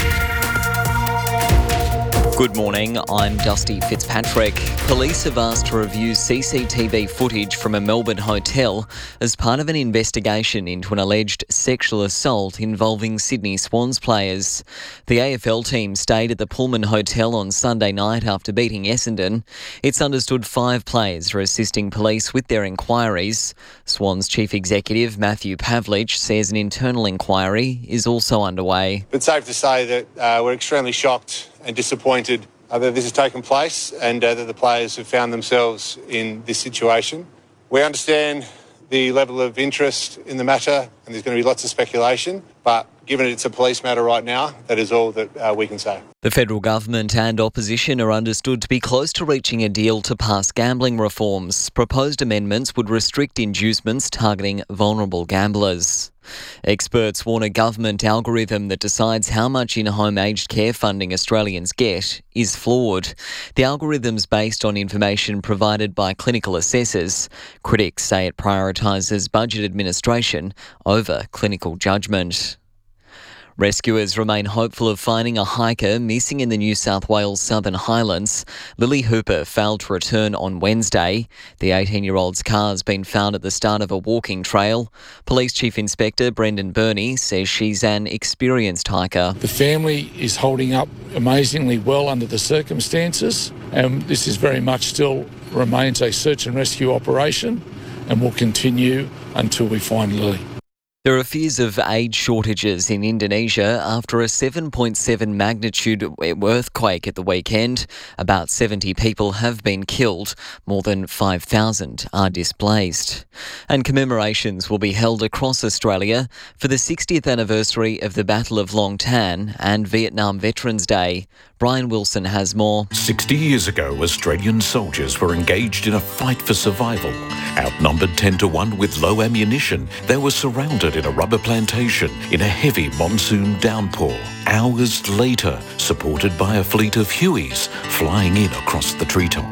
Good morning, I'm Dusty Fitzpatrick. Police have asked to review C C T V footage from a Melbourne hotel as part of an investigation into an alleged sexual assault involving Sydney Swans players. The A F L team stayed at the Pullman Hotel on Sunday night after beating Essendon. It's understood five players are assisting police with their inquiries. Swans chief executive Matthew Pavlich says an internal inquiry is also underway. It's safe to say that uh, we're extremely shocked and disappointed uh, that this has taken place and uh, that the players have found themselves in this situation. We understand the level of interest in the matter and there's going to be lots of speculation, but given it's a police matter right now, that is all that uh, we can say. The federal government and opposition are understood to be close to reaching a deal to pass gambling reforms. Proposed amendments would restrict inducements targeting vulnerable gamblers. Experts warn a government algorithm that decides how much in-home aged care funding Australians get is flawed. The algorithm's based on information provided by clinical assessors. Critics say it prioritises budget administration over clinical judgment. Rescuers remain hopeful of finding a hiker missing in the New South Wales Southern Highlands. Lily Hooper failed to return on Wednesday. The eighteen-year-old's car has been found at the start of a walking trail. Police Chief Inspector Brendan Burney says she's an experienced hiker. The family is holding up amazingly well under the circumstances, and this is very much still remains a search and rescue operation and will continue until we find Lily. There are fears of aid shortages in Indonesia after a seven point seven magnitude earthquake at the weekend. About seventy people have been killed. More than five thousand are displaced. And commemorations will be held across Australia for the sixtieth anniversary of the Battle of Long Tan and Vietnam Veterans Day. Brian Wilson has more. sixty years ago, Australian soldiers were engaged in a fight for survival. Outnumbered ten to one with low ammunition, they were surrounded in a rubber plantation in a heavy monsoon downpour. Hours later, supported by a fleet of Hueys flying in across the treetops.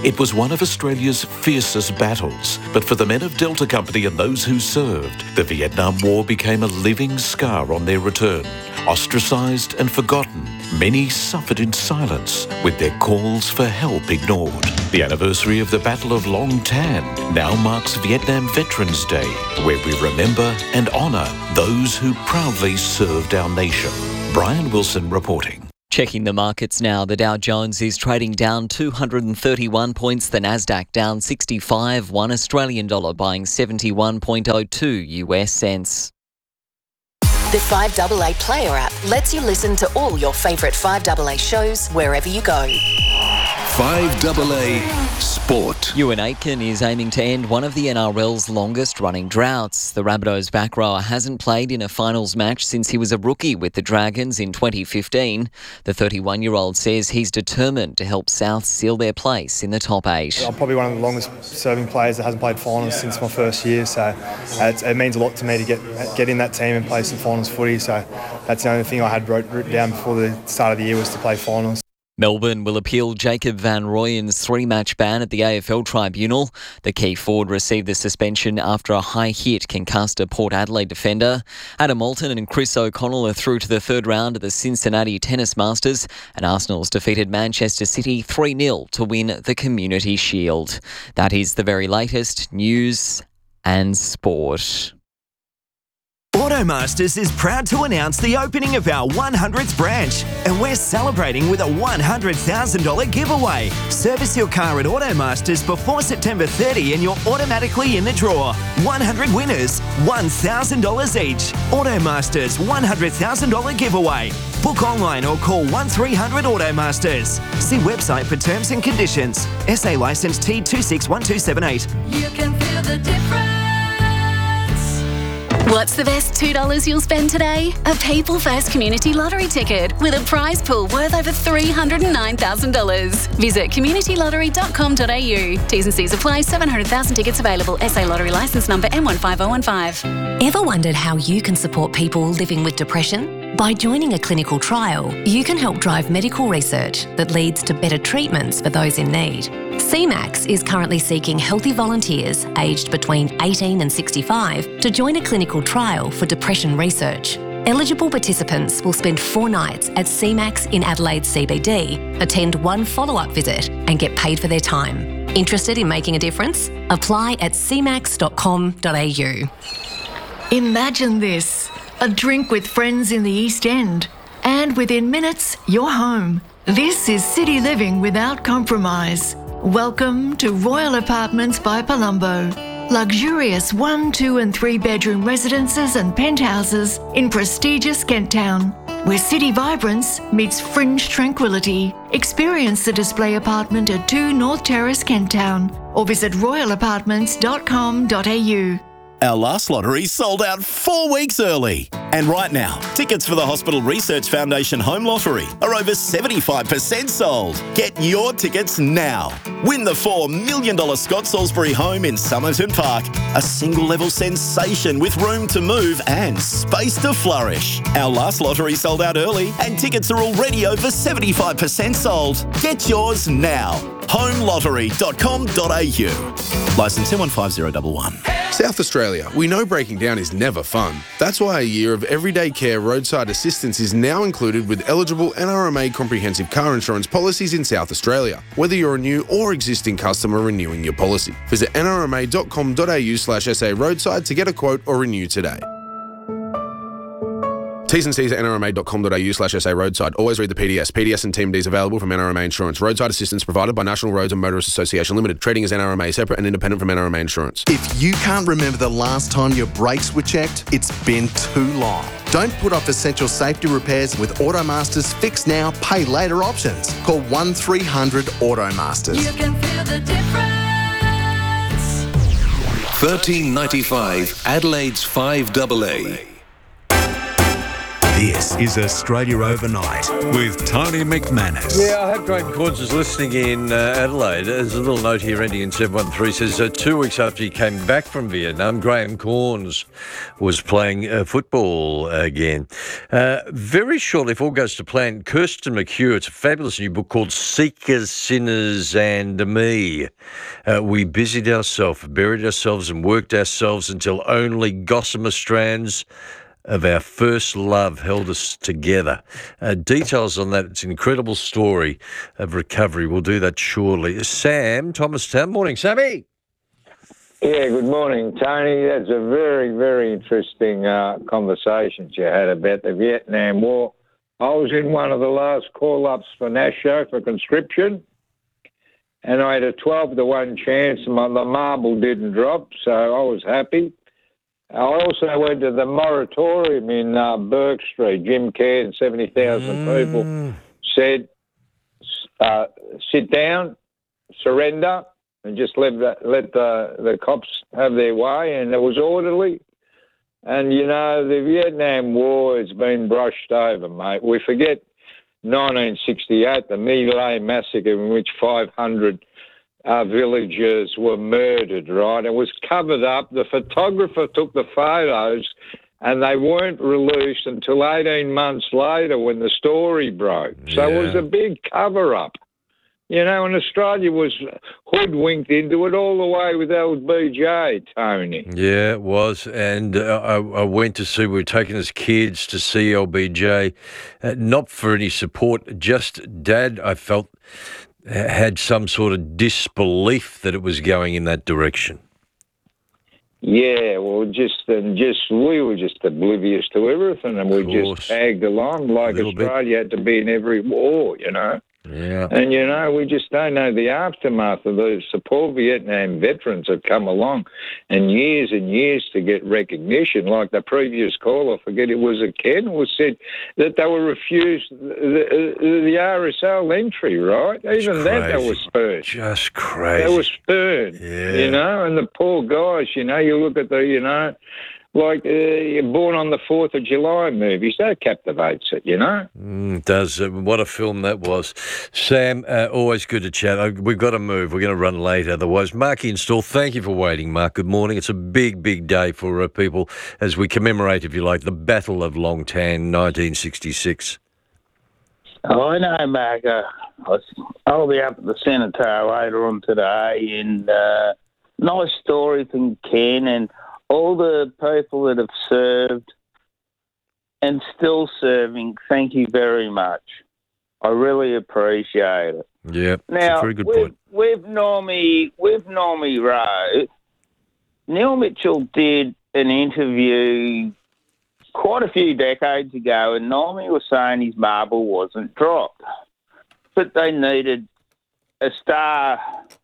It was one of Australia's fiercest battles, but for the men of Delta Company and those who served, the Vietnam War became a living scar on their return. Ostracised and forgotten, many suffered in silence, with their calls for help ignored. The anniversary of the Battle of Long Tan now marks Vietnam Veterans Day, where we remember and honour those who proudly served our nation. Brian Wilson reporting. Checking the markets now, the Dow Jones is trading down two hundred thirty-one points, the Nasdaq down sixty-five, one Australian dollar buying seventy-one point oh two U S cents. The five A A Player app lets you listen to all your favourite five A A shows wherever you go. five A A Sport. Ewan Aitken is aiming to end one of the N R L's longest running droughts. The Rabbitohs back rower hasn't played in a finals match since he was a rookie with the Dragons in twenty fifteen. The thirty-one-year-old says he's determined to help South seal their place in the top eight. I'm probably one of the longest serving players that hasn't played finals since my first year, so uh, it's, it means a lot to me to get get in that team and play some finals footy. So that's the only thing I had wrote, written down before the start of the year was to play finals. Melbourne will appeal Jacob Van Rooyen's three-match ban at the A F L tribunal. The key forward received the suspension after a high hit concussed a Port Adelaide defender. Adam Moulton and Chris O'Connell are through to the third round of the Cincinnati Tennis Masters, and Arsenal's defeated Manchester City three nil to win the Community Shield. That is the very latest news and sport. Automasters is proud to announce the opening of our one hundredth branch, and we're celebrating with a one hundred thousand dollars giveaway. Service your car at Automasters before September thirtieth and you're automatically in the draw. one hundred winners, one thousand dollars each. Automasters one hundred thousand dollars giveaway. Book online or call one three hundred Automasters. See website for terms and conditions. S A licence T two six one two seven eight. You can feel the difference. What's the best two dollars you'll spend today? A People First Community Lottery ticket with a prize pool worth over three hundred nine thousand dollars. Visit community lottery dot com dot a u. T's and C's apply. seven hundred thousand tickets available. S A Lottery licence number M one five oh one five. Ever wondered how you can support people living with depression? By joining a clinical trial, you can help drive medical research that leads to better treatments for those in need. C MAX is currently seeking healthy volunteers aged between eighteen and sixty-five to join a clinical trial for depression research. Eligible participants will spend four nights at C MAX in Adelaide C B D, attend one follow-up visit and get paid for their time. Interested in making a difference? Apply at c max dot com dot a u. Imagine this, a drink with friends in the East End, and within minutes, you're home. This is city living without compromise. Welcome to Royal Apartments by Palumbo. Luxurious one, two and three bedroom residences and penthouses in prestigious Kent Town, where city vibrance meets fringe tranquility. Experience the display apartment at two North Terrace, Kent Town, or visit royal apartments dot com dot a u. Our last lottery sold out four weeks early. And right now, tickets for the Hospital Research Foundation Home Lottery are over seventy-five percent sold. Get your tickets now. Win the four million dollars Scott Salisbury home in Somerton Park. A single-level sensation with room to move and space to flourish. Our last lottery sold out early and tickets are already over seventy-five percent sold. Get yours now. home lottery dot com dot a u. Licence M one five zero one one. South Australia, we know breaking down is never fun. That's why a year of everyday care roadside assistance is now included with eligible N R M A comprehensive car insurance policies in South Australia, whether you're a new or existing customer renewing your policy. Visit n r m a dot com dot a u slash s a roadside to get a quote or renew today. T's and C's at n r m a dot com dot a u slash s a roadside. Always read the P D S. P D S and Team D is available from N R M A Insurance. Roadside assistance provided by National Roads and Motorists Association Limited. Trading as N R M A, separate and independent from N R M A Insurance. If you can't remember the last time your brakes were checked, it's been too long. Don't put off essential safety repairs with Automasters Fix Now, Pay Later options. Call one three hundred Automasters. You can feel the difference. thirteen ninety-five Adelaide's five A A. This is Australia Overnight with Tony McManus. Yeah, I hope Graham Corns is listening in uh, Adelaide. There's a little note here ending in seven one three says uh, two weeks after he came back from Vietnam, Graham Corns was playing uh, football again. Uh, very shortly, if all goes to plan, Kirsten McHugh, it's a fabulous new book called Seekers, Sinners and Me. Uh, we busied ourselves, buried ourselves and worked ourselves until only gossamer strands of our first love held us together. Uh, details on that. It's an incredible story of recovery. We'll do that shortly. Sam, Thomastown. Morning, Sammy. Yeah, good morning, Tony. That's a very, very interesting uh, conversation you had about the Vietnam War. I was in one of the last call-ups for NASHO for conscription, and I had a twelve to one chance, and my, the marble didn't drop, so I was happy. I also went to the moratorium in uh, Burke Street. Jim Cairn, seventy thousand mm. people, said, uh, sit down, surrender, and just let, the, let the, the cops have their way. And it was orderly. And, you know, the Vietnam War has been brushed over, mate. We forget nineteen sixty-eight, the My Lai massacre in which five hundred Uh, villagers were murdered, right? It was covered up. The photographer took the photos and they weren't released until eighteen months later when the story broke. So Yeah. it was a big cover-up. You know, and Australia was hoodwinked into it all the way with L B J, Tony. Yeah, it was. And uh, I, I went to see, we were taking as kids to see L B J, uh, not for any support, just Dad, I felt, had some sort of disbelief that it was going in that direction. Yeah, well, just and just we were just oblivious to everything, and we just tagged along like Australia had to be in every war, you know. Yeah. And, you know, we just don't know the aftermath of those poor Vietnam veterans have come along and years and years to get recognition. Like the previous caller, I forget it was a Ken, was said that they were refused the, the, the R S L entry, right? Even that they were spurned. Just crazy. They were spurned, Yeah. you know, and the poor guys, you know, you look at the, you know, like uh, Born on the fourth of July movies, that captivates it, you know? Mm, it does. Uh, what a film that was. Sam, uh, always good to chat. Uh, we've got to move. We're going to run late otherwise. Mark Install, thank you for waiting, Mark. Good morning. It's a big, big day for uh, people as we commemorate, if you like, the Battle of Long Tan, nineteen sixty-six. Oh, I know, Mark. Uh, I'll be up at the Centre later on today, and uh, nice story from Ken and all the people that have served and still serving. Thank you very much. I really appreciate it. Yeah, Now, that's a very good with, point. with Normie, with Normie Rowe, Neil Mitchell did an interview quite a few decades ago, and Normie was saying his marble wasn't dropped, but they needed a star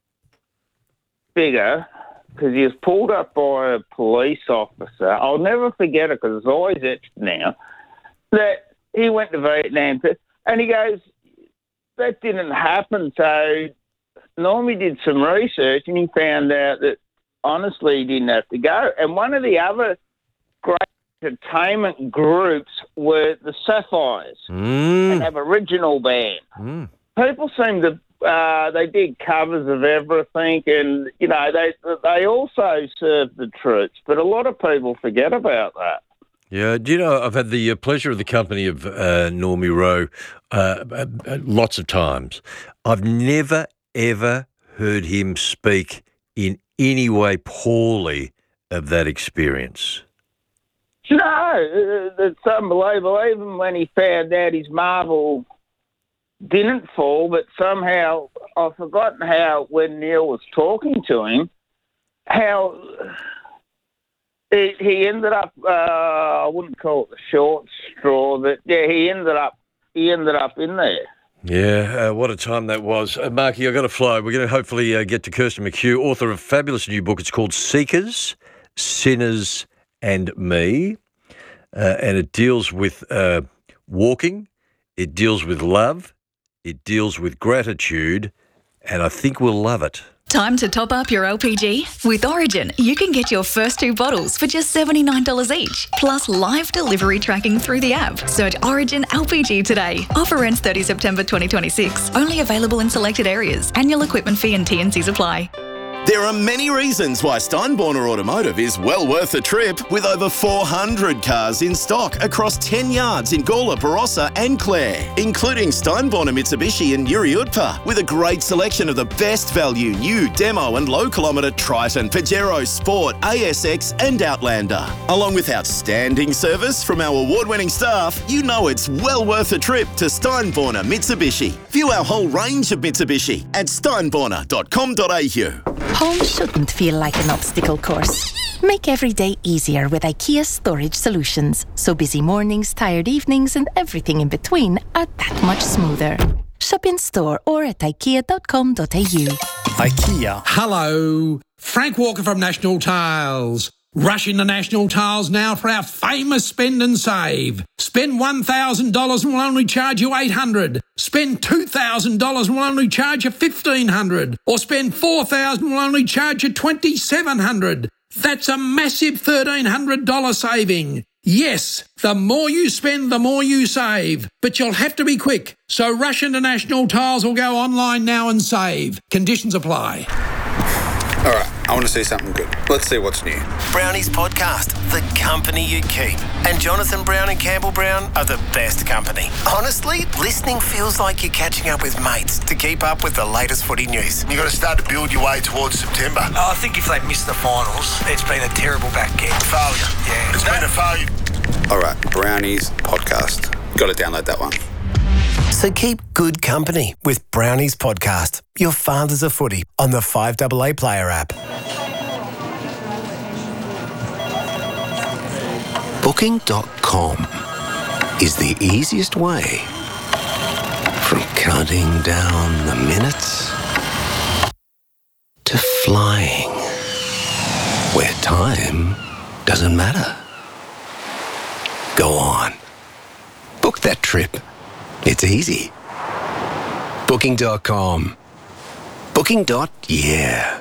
figure because he was pulled up by a police officer. I'll never forget it because it's always etched now, that he went to Vietnam and he goes, that didn't happen. So Normie did some research and he found out that honestly he didn't have to go. And one of the other great entertainment groups were the Sapphires, Mm. an Aboriginal band. Mm. People seem to Uh, they did covers of everything, and you know they they also served the troops. But a lot of people forget about that. Yeah, do you know, I've had the uh, pleasure of the company of uh, Normie Rowe uh, uh, uh, lots of times. I've never, ever heard him speak in any way poorly of that experience. No, uh, it's unbelievable. Even when he found out his marble didn't fall, but somehow I've forgotten how when Neil was talking to him, how he, he ended up. Uh, I wouldn't call it the short straw, but yeah, he ended up. He ended up in there. Yeah, uh, what a time that was. Uh, Marky, I've got to fly. We're going to hopefully uh, get to Kirsten McHugh, author of a fabulous new book. It's called Seekers, Sinners and Me, uh, and it deals with uh, walking, it deals with love, it deals with gratitude, and I think we'll love it. Time to top up your L P G? With Origin, you can get your first two bottles for just seventy-nine dollars each, plus live delivery tracking through the app. Search Origin L P G today. Offer ends thirtieth September twenty twenty-six. Only available in selected areas. Annual equipment fee and T and Cs apply. There are many reasons why Steinborner Automotive is well worth a trip, with over four hundred cars in stock across ten yards in Gawler, Barossa and Clare, including Steinborner Mitsubishi and Yuri Utpa, with a great selection of the best value new demo and low kilometre Triton, Pajero Sport, A S X and Outlander. Along with outstanding service from our award-winning staff, you know it's well worth a trip to Steinborner Mitsubishi. View our whole range of Mitsubishi at steinborner dot com dot a u. Home shouldn't feel like an obstacle course. Make every day easier with IKEA Storage Solutions, so busy mornings, tired evenings and everything in between are that much smoother. Shop in store or at ikea dot com dot a u. IKEA. Hello, Frank Walker from National Tiles. Rush into National Tiles now for our famous spend and save. Spend one thousand dollars and we'll only charge you eight hundred dollars. Spend two thousand dollars and we'll only charge you fifteen hundred dollars. Or spend four thousand dollars and we'll only charge you twenty-seven hundred dollars. That's a massive thirteen hundred dollars saving. Yes, the more you spend, the more you save. But you'll have to be quick. So rush into National Tiles or go online now and save. Conditions apply. All right, I want to see something good. Let's see what's new. Brownies Podcast, the company you keep. And Jonathan Brown and Campbell Brown are the best company. Honestly, listening feels like you're catching up with mates to keep up with the latest footy news. You've got to start to build your way towards September. Oh, I think if they miss the finals, it's been a terrible back end. Failure. Yeah. It's been a failure. All right, Brownies Podcast. Got to download that one. So keep good company with Brownies Podcast, your fathers of footy, on the five A A Player app. Booking dot com is the easiest way from counting down the minutes to flying where time doesn't matter. Go on. Book that trip. It's easy. Booking dot com. Booking. Yeah.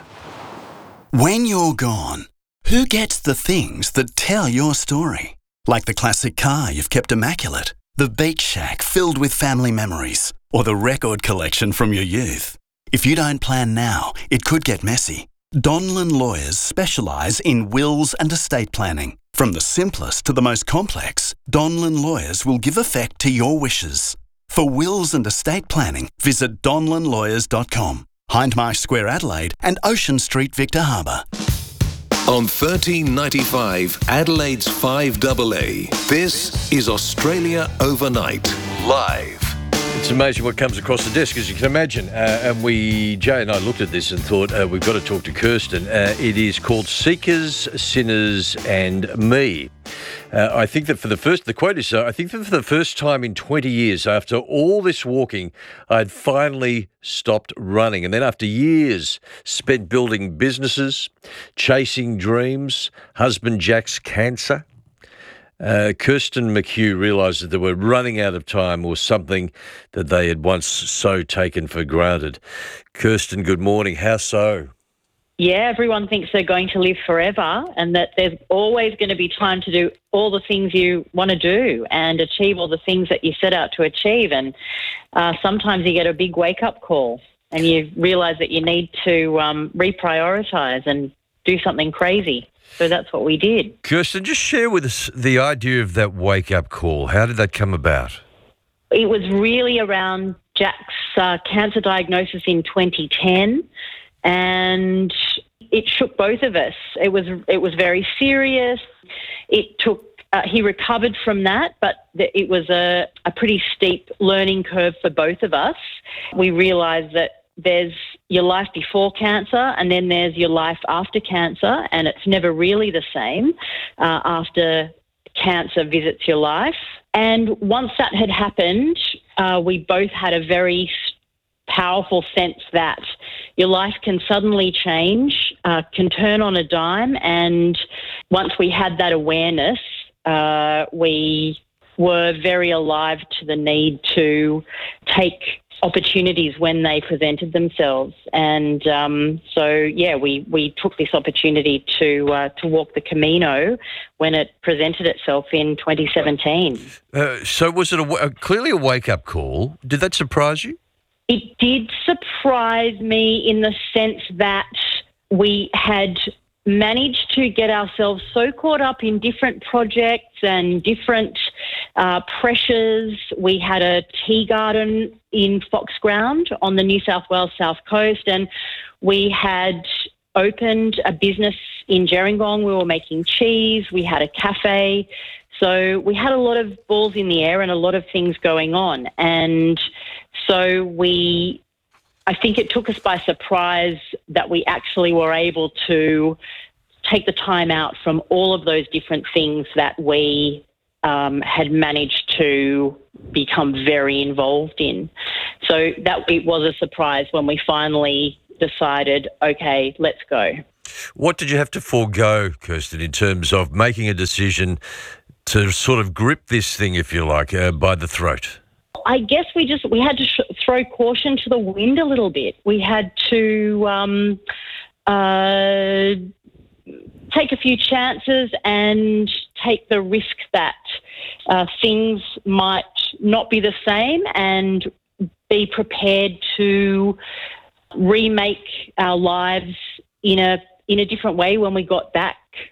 When you're gone, who gets the things that tell your story? Like the classic car you've kept immaculate, the beach shack filled with family memories, or the record collection from your youth. If you don't plan now, it could get messy. Donlan Lawyers specialise in wills and estate planning. From the simplest to the most complex, Donlan Lawyers will give effect to your wishes. For wills and estate planning, visit donlan lawyers dot com, Hindmarsh Square, Adelaide, and Ocean Street, Victor Harbour. On thirteen ninety-five, Adelaide's five A A, this is Australia Overnight, live. It's amazing what comes across the desk, as you can imagine. Uh, and we, Jay and I looked at this and thought, uh, we've got to talk to Kirsten. Uh, it is called Seekers, Sinners and Me. Uh, I think that for the first, the quote is, uh, I think that for the first time in twenty years, after all this walking, I'd finally stopped running. And then after years spent building businesses, chasing dreams, husband Jack's cancer, Uh, Kirsten McHugh realised that they were running out of time, or something that they had once so taken for granted. Kirsten, good morning. How so? Yeah, everyone thinks they're going to live forever and that there's always going to be time to do all the things you want to do and achieve all the things that you set out to achieve. And uh, sometimes you get a big wake-up call and you realise that you need to um, reprioritise and do something crazy. So that's what we did. Kirsten, just share with us the idea of that wake-up call. How did that come about? It was really around Jack's uh, cancer diagnosis in twenty ten, and it shook both of us. It was it was very serious. It took uh, he recovered from that, but th- it was a, a pretty steep learning curve for both of us. We realised that there's your life before cancer and then there's your life after cancer, and it's never really the same uh, after cancer visits your life. And once that had happened, uh, we both had a very powerful sense that your life can suddenly change, uh, can turn on a dime. And once we had that awareness, uh, we were very alive to the need to take opportunities when they presented themselves. And um, so, yeah, we, we took this opportunity to uh, to walk the Camino when it presented itself in twenty seventeen. Uh, so was it a, a, clearly a wake-up call? Did that surprise you? It did surprise me in the sense that we had managed to get ourselves so caught up in different projects and different uh, pressures. We had a tea garden in Foxground on the New South Wales South Coast, and we had opened a business in Gerringong. We were making cheese. We had a cafe. So we had a lot of balls in the air and a lot of things going on. And so we... I think it took us by surprise that we actually were able to take the time out from all of those different things that we um, had managed to become very involved in. So that it was a surprise when we finally decided, okay, let's go. What did you have to forego, Kirsten, in terms of making a decision to sort of grip this thing, if you like, uh, by the throat? I guess we just we had to sh- throw caution to the wind a little bit. We had to um, uh, take a few chances and take the risk that uh, things might not be the same, and be prepared to remake our lives in a in a different way when we got back